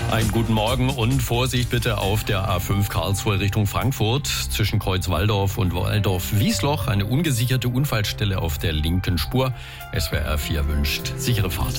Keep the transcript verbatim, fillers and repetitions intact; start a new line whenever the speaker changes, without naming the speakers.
Einen guten Morgen und Vorsicht bitte auf der A fünf Karlsruhe Richtung Frankfurt zwischen Kreuz-Walldorf und Walldorf-Wiesloch. Eine ungesicherte Unfallstelle auf der linken Spur. S W R vier wünscht sichere Fahrt.